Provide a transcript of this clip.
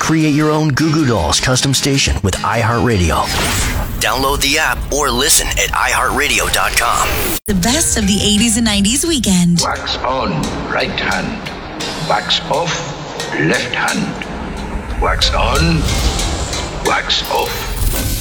Create your own Goo Goo Dolls custom station with iHeartRadio. Download the app or listen at iHeartRadio.com. The best of the 80s and 90s weekend. Wax on, right hand. Wax off, left hand. Wax on, wax off.